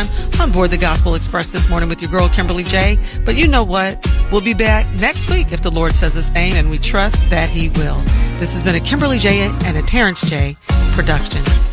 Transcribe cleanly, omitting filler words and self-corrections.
time on Board the Gospel Express this morning with your girl, Kimberly J. But you know what? We'll be back next week if the Lord says his name, and we trust that he will. This has been a Kimberly J. and a Terrence J. production.